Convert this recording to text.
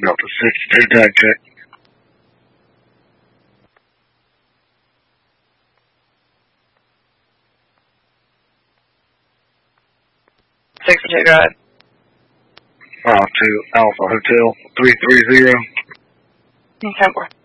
Delta 62, tag check. Six-2, go ahead. 2 Alpha Hotel 330. Okay.